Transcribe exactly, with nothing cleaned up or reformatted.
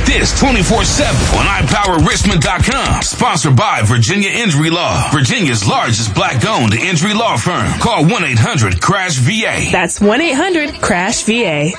this twenty-four seven on i power richmond dot com. Sponsored by Virginia Injury Law, Virginia's largest black-owned injury law firm. Call one eight hundred crash V A. That's one eight hundred crash V A.